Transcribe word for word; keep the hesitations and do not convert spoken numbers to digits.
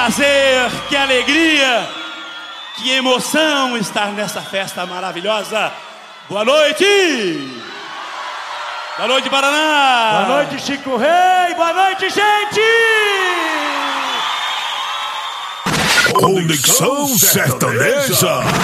prazer, que alegria, que emoção estar nessa festa maravilhosa. Boa noite! Boa noite, Paraná! Boa noite, Chico Rei! Boa noite, gente! Conexão Sertaneja!